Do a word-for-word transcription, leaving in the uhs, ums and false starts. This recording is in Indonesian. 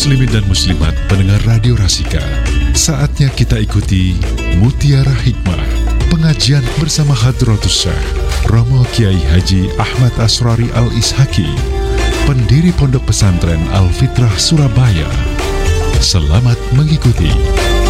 muslimin dan muslimat pendengar Radio Rasika, saatnya kita ikuti Mutiara Hikmah, pengajian bersama Hadratus Syekh Romo Kiai Haji Ahmad Asrari Al-Ishaki, pendiri Pondok Pesantren Al-Fitrah Surabaya. Selamat mengikuti.